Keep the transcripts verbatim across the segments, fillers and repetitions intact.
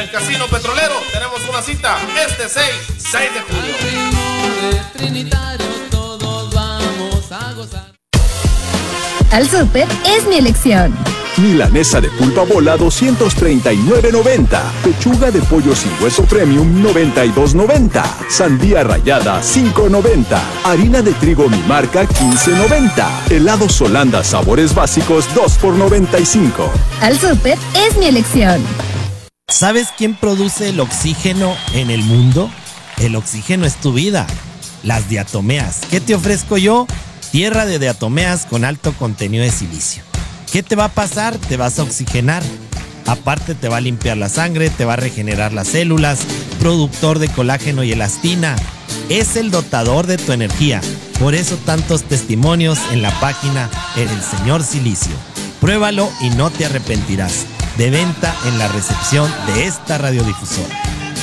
el Casino Petrolero tenemos una cita este seis de julio. Al ritmo de Trinitario todos vamos a gozar. Al Súper es mi elección. Milanesa de pulpa bola doscientos treinta y nueve noventa. Pechuga de pollo sin hueso premium noventa y dos noventa. Sandía rallada cinco noventa. Harina de trigo mi marca quince noventa. Helados Holanda sabores básicos dos por noventa y cinco. Al Súper es mi elección. ¿Sabes quién produce el oxígeno en el mundo? El oxígeno es tu vida. Las diatomeas. ¿Qué te ofrezco yo? Tierra de diatomeas con alto contenido de silicio. ¿Qué te va a pasar? Te vas a oxigenar. Aparte te va a limpiar la sangre, te va a regenerar las células, productor de colágeno y elastina. Es el dotador de tu energía. Por eso tantos testimonios en la página El Señor Silicio. Pruébalo y no te arrepentirás. De venta en la recepción de esta radiodifusora.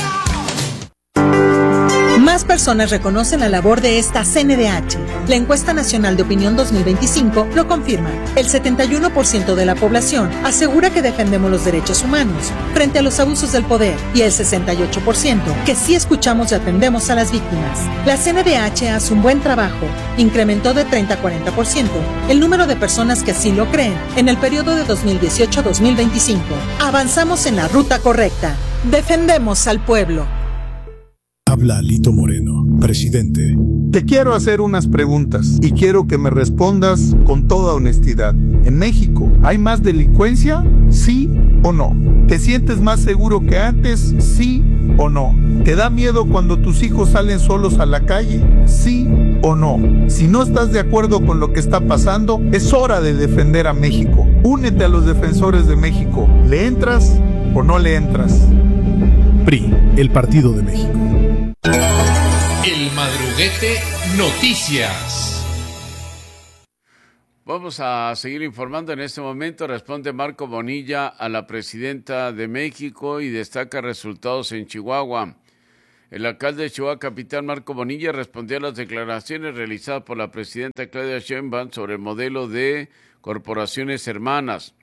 Más personas reconocen la labor de esta C N D H. La encuesta nacional de opinión dos mil veinticinco lo confirma. El setenta y uno por ciento de la población asegura que defendemos los derechos humanos frente a los abusos del poder y el sesenta y ocho por ciento que sí escuchamos y atendemos a las víctimas. La C N D H hace un buen trabajo. Incrementó de treinta a cuarenta por ciento el número de personas que así lo creen en el periodo de dos mil dieciocho a dos mil veinticinco. Avanzamos en la ruta correcta. Defendemos al pueblo. Habla Lito Moreno, presidente. Te quiero hacer unas preguntas y quiero que me respondas con toda honestidad. ¿En México hay más delincuencia? ¿Sí o no? ¿Te sientes más seguro que antes? ¿Sí o no? ¿Te da miedo cuando tus hijos salen solos a la calle? ¿Sí o no? Si no estás de acuerdo con lo que está pasando, es hora de defender a México. Únete a los defensores de México. ¿Le entras o no le entras? P R I, el Partido de México. El Madruguete Noticias. Vamos a seguir informando en este momento. Responde Marco Bonilla a la presidenta de México y destaca resultados en Chihuahua. El alcalde de Chihuahua Capital, Marco Bonilla, respondió a las declaraciones realizadas por la presidenta Claudia Sheinbaum sobre el modelo de corporaciones hermanas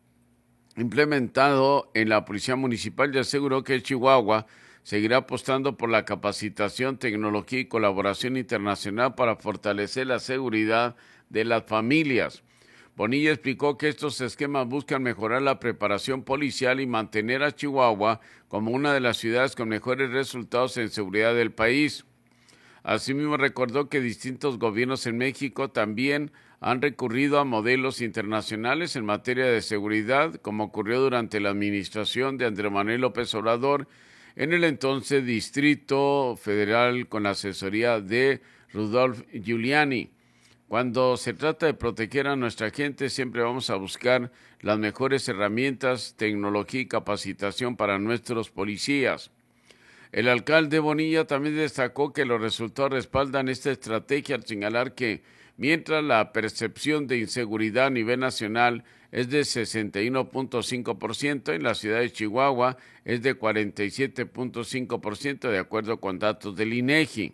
implementado en la Policía Municipal y aseguró que Chihuahua seguirá apostando por la capacitación, tecnología y colaboración internacional para fortalecer la seguridad de las familias. Bonilla explicó que estos esquemas buscan mejorar la preparación policial y mantener a Chihuahua como una de las ciudades con mejores resultados en seguridad del país. Asimismo, recordó que distintos gobiernos en México también han recurrido a modelos internacionales en materia de seguridad, como ocurrió durante la administración de Andrés Manuel López Obrador en el entonces Distrito Federal con la asesoría de Rudolph Giuliani. Cuando se trata de proteger a nuestra gente, siempre vamos a buscar las mejores herramientas, tecnología y capacitación para nuestros policías. El alcalde Bonilla también destacó que los resultados respaldan esta estrategia al señalar que mientras la percepción de inseguridad a nivel nacional es de sesenta y uno punto cinco por ciento, en la ciudad de Chihuahua es de cuarenta y siete punto cinco por ciento de acuerdo con datos del INEGI.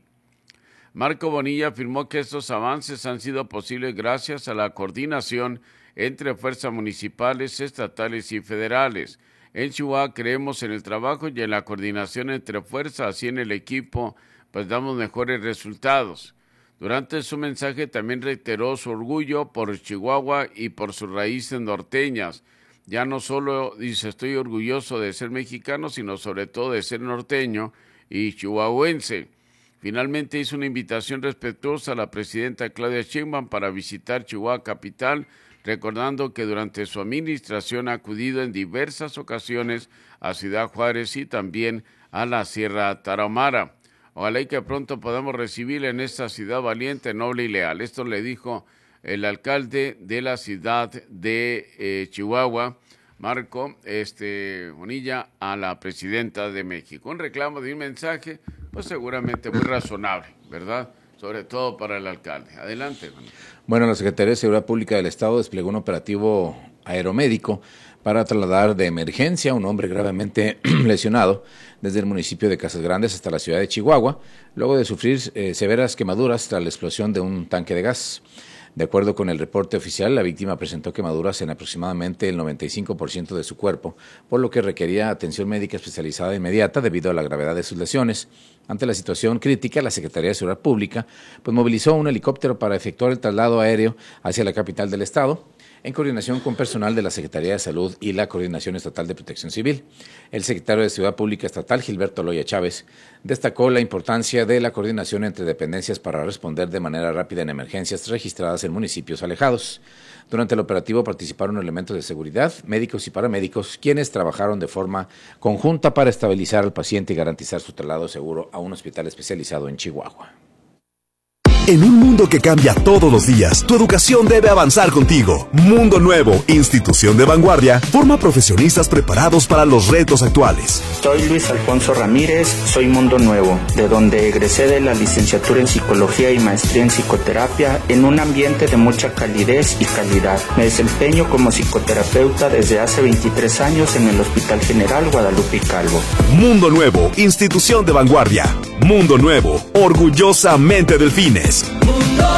Marco Bonilla afirmó que estos avances han sido posibles gracias a la coordinación entre fuerzas municipales, estatales y federales. En Chihuahua creemos en el trabajo y en la coordinación entre fuerzas, así en el equipo pues damos mejores resultados. Durante su mensaje también reiteró su orgullo por Chihuahua y por sus raíces norteñas. Ya no solo dice estoy orgulloso de ser mexicano, sino sobre todo de ser norteño y chihuahuense. Finalmente hizo una invitación respetuosa a la presidenta Claudia Sheinbaum para visitar Chihuahua Capital, recordando que durante su administración ha acudido en diversas ocasiones a Ciudad Juárez y también a la Sierra Tarahumara. Ojalá y que pronto podamos recibirla en esta ciudad valiente, noble y leal. Esto le dijo el alcalde de la ciudad de eh, Chihuahua, Marco este, Bonilla, a la presidenta de México. Un reclamo de un mensaje, pues seguramente muy razonable, ¿verdad? Sobre todo para el alcalde. Adelante, Manuel. Bueno, la Secretaría de Seguridad Pública del Estado desplegó un operativo aeromédico para trasladar de emergencia a un hombre gravemente lesionado desde el municipio de Casas Grandes hasta la ciudad de Chihuahua, luego de sufrir eh, severas quemaduras tras la explosión de un tanque de gas. De acuerdo con el reporte oficial, la víctima presentó quemaduras en aproximadamente el noventa y cinco por ciento de su cuerpo, por lo que requería atención médica especializada inmediata debido a la gravedad de sus lesiones. Ante la situación crítica, la Secretaría de Seguridad Pública pues, movilizó un helicóptero para efectuar el traslado aéreo hacia la capital del estado, en coordinación con personal de la Secretaría de Salud y la Coordinación Estatal de Protección Civil. El secretario de Seguridad Pública Estatal, Gilberto Loya Chávez, destacó la importancia de la coordinación entre dependencias para responder de manera rápida en emergencias registradas en municipios alejados. Durante el operativo participaron elementos de seguridad, médicos y paramédicos, quienes trabajaron de forma conjunta para estabilizar al paciente y garantizar su traslado seguro a un hospital especializado en Chihuahua. En un mundo que cambia todos los días, tu educación debe avanzar contigo. Mundo Nuevo, institución de vanguardia, forma profesionistas preparados para los retos actuales. Soy Luis Alfonso Ramírez, soy Mundo Nuevo, de donde egresé de la licenciatura en Psicología y maestría en Psicoterapia en un ambiente de mucha calidez y calidad. Me desempeño como psicoterapeuta desde hace veintitrés años en el Hospital General Guadalupe Calvo. Mundo Nuevo, institución de vanguardia. Mundo Nuevo, orgullosamente Delfines.